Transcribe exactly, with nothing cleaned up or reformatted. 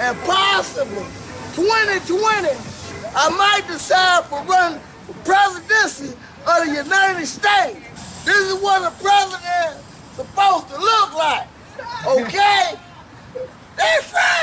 and possibly twenty twenty, I might decide to run for presidency of the United States. This is what the president